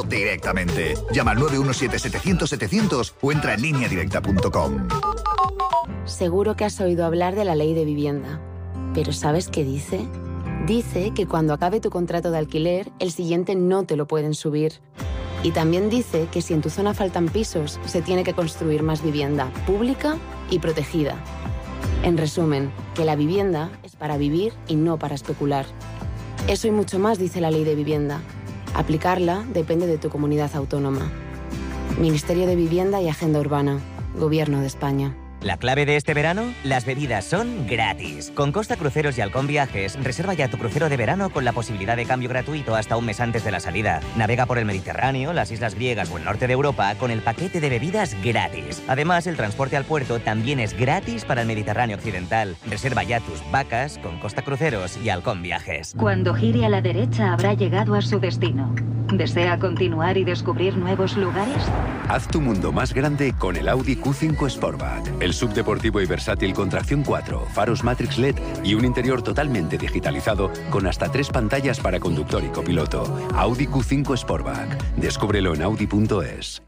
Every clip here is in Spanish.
Hazlo directamente. Llama al 917-700-700 o entra en lineadirecta.com. Seguro que has oído hablar de la ley de vivienda. ¿Pero sabes qué dice? Dice que cuando acabe tu contrato de alquiler, el siguiente no te lo pueden subir. Y también dice que si en tu zona faltan pisos, se tiene que construir más vivienda pública y protegida. En resumen, que la vivienda es para vivir y no para especular. Eso y mucho más dice la ley de vivienda. Aplicarla depende de tu comunidad autónoma. Ministerio de Vivienda y Agenda Urbana. Gobierno de España. La clave de este verano, las bebidas son gratis. Con Costa Cruceros y Halcón Viajes, reserva ya tu crucero de verano con la posibilidad de cambio gratuito hasta un mes antes de la salida. Navega por el Mediterráneo, las islas griegas o el norte de Europa con el paquete de bebidas gratis. Además, el transporte al puerto también es gratis para el Mediterráneo occidental. Reserva ya tus vacas con Costa Cruceros y Halcón Viajes. Cuando gire a la derecha habrá llegado a su destino. ¿Desea continuar y descubrir nuevos lugares? Haz tu mundo más grande con el Audi Q5 Sportback. El subdeportivo y versátil con tracción 4, faros Matrix LED y un interior totalmente digitalizado con hasta 3 pantallas para conductor y copiloto. Audi Q5 Sportback. Descúbrelo en audi.es.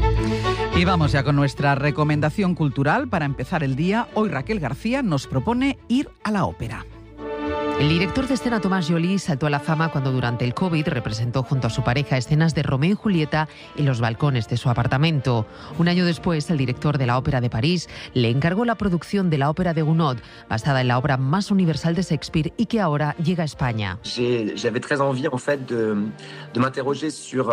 Y vamos ya con nuestra recomendación cultural para empezar el día. Hoy Raquel García nos propone ir a la ópera. El director de escena Tomás Joly saltó a la fama cuando durante el COVID representó junto a su pareja escenas de Romeo y Julieta en los balcones de su apartamento. Un año después, el director de la Ópera de París le encargó la producción de la ópera de Gounod, basada en la obra más universal de Shakespeare y que ahora llega a España. J'avais très envie en fait de m'interroger sur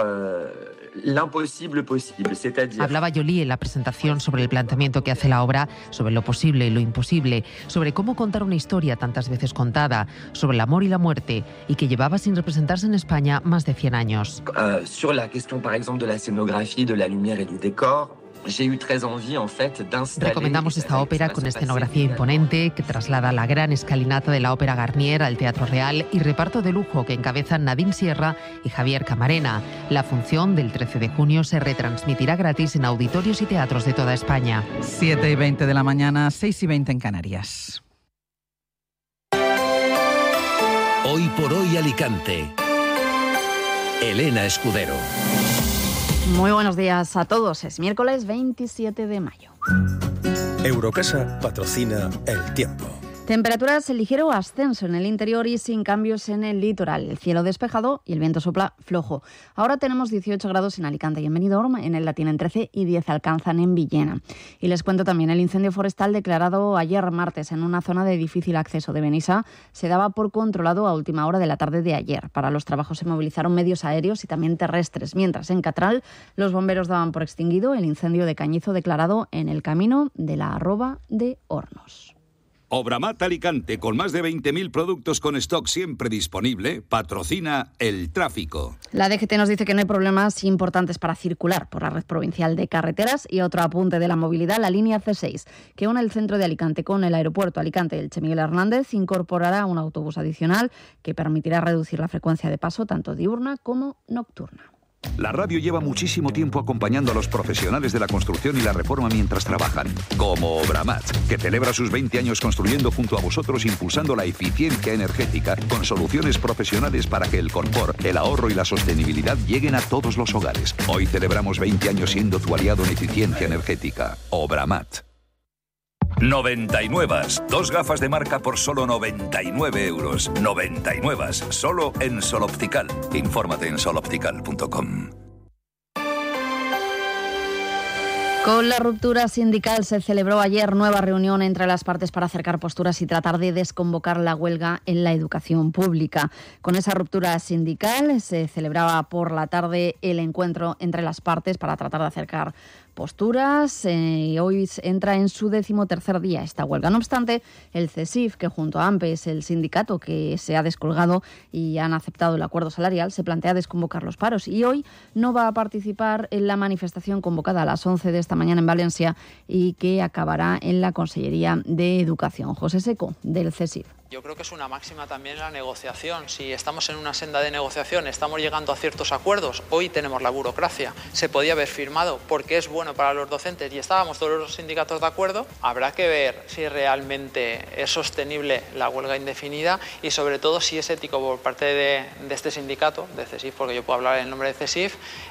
l'imposible possible, c'est-à-dire... Hablaba Joly en la presentación sobre el planteamiento que hace la obra, sobre lo posible y lo imposible, sobre cómo contar una historia tantas veces contada, sobre el amor y la muerte, y que llevaba sin representarse en España más de 100 años. Sur la question, par exemple, de la escenografía, de la lumière et du décor, j'ai eu très envie, en fait, d'installer... Recomendamos esta ópera con escenografía imponente que traslada la gran escalinata de la Ópera Garnier al Teatro Real y reparto de lujo que encabezan Nadine Sierra y Javier Camarena. La función del 13 de junio se retransmitirá gratis en auditorios y teatros de toda España. 7:20 de la mañana, 6:20 en Canarias. Hoy por hoy Alicante. Elena Escudero. Muy buenos días a todos. Es miércoles 27 de mayo. Eurocasa patrocina el tiempo. Temperaturas en ligero ascenso en el interior y sin cambios en el litoral. El cielo despejado y el viento sopla flojo. Ahora tenemos 18 grados en Alicante y en Benidorm. En el tienen 13 y 10 alcanzan en Villena. Y les cuento también el incendio forestal declarado ayer martes en una zona de difícil acceso de Benissa se daba por controlado a última hora de la tarde de ayer. Para los trabajos se movilizaron medios aéreos y también terrestres, mientras en Catral los bomberos daban por extinguido el incendio de cañizo declarado en el camino de la Arroba de Hornos. Obramat Alicante, con más de 20.000 productos con stock siempre disponible, patrocina el tráfico. La DGT nos dice que no hay problemas importantes para circular por la red provincial de carreteras. Y otro apunte de la movilidad, la línea C6, que une el centro de Alicante con el aeropuerto Alicante Elche Miguel Hernández, incorporará un autobús adicional que permitirá reducir la frecuencia de paso tanto diurna como nocturna. La radio lleva muchísimo tiempo acompañando a los profesionales de la construcción y la reforma mientras trabajan, como Obramat, que celebra sus 20 años construyendo junto a vosotros, impulsando la eficiencia energética con soluciones profesionales para que el confort, el ahorro y la sostenibilidad lleguen a todos los hogares. Hoy celebramos 20 años siendo tu aliado en eficiencia energética. Obramat. 99. 2 gafas de marca por solo 99 euros. 99. Solo en Sol Optical. Infórmate en soloptical.com. Con la ruptura sindical se celebró ayer nueva reunión entre las partes para acercar posturas y tratar de desconvocar la huelga en la educación pública. Con esa ruptura sindical se celebraba por la tarde el encuentro entre las partes para tratar de acercar posturas. Hoy entra en su 13º día esta huelga. No obstante, el CESIF, que junto a AMPE es el sindicato que se ha descolgado y han aceptado el acuerdo salarial, se plantea desconvocar los paros y hoy no va a participar en la manifestación convocada a las 11 de esta mañana en Valencia y que acabará en la Consellería de Educación. José Seco, del CESIF. Yo creo que es una máxima también en la negociación. Si estamos en una senda de negociación, estamos llegando a ciertos acuerdos, hoy tenemos la burocracia. Se podía haber firmado porque es bueno para los docentes y estábamos todos los sindicatos de acuerdo. Habrá que ver si realmente es sostenible la huelga indefinida y sobre todo si es ético por parte de este sindicato, de CESIF, porque yo puedo hablar en nombre de CESIF,